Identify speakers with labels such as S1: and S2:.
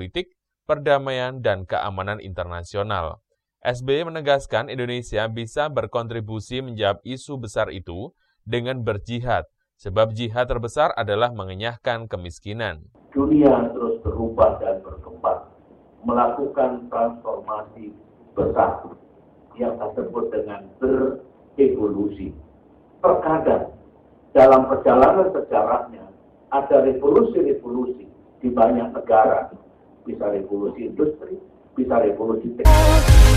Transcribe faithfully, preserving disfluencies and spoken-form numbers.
S1: politik, perdamaian, dan keamanan internasional. S B Y menegaskan Indonesia bisa berkontribusi menjawab isu besar itu dengan berjihad, sebab jihad terbesar adalah mengenyahkan kemiskinan.
S2: Dunia terus berubah dan berkembang, melakukan transformasi besar yang disebut dengan berevolusi. Terkadang dalam perjalanan sejarahnya ada revolusi-revolusi di banyak negara, bisa revolusi industri, bisa revolusi teknologi.